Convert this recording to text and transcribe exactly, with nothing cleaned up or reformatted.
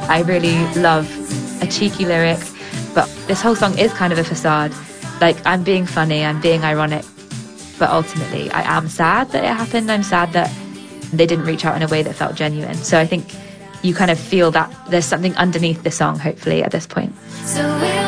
I really love a cheeky lyric, but this whole song is kind of a facade. Like, I'm being funny, I'm being ironic, but ultimately I am sad that it happened. I'm sad that they didn't reach out in a way that felt genuine. So I think you kind of feel that there's something underneath the song, hopefully, at this point. So